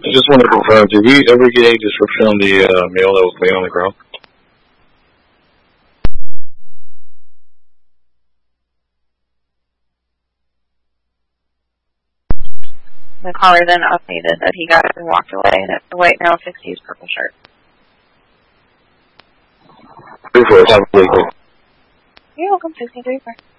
I just want to confirm, did we ever get a description on the male that was laying on the ground? The caller then updated that he got up and walked away, and it's the white male 60s purple shirt. Have a good day. You're welcome, 63.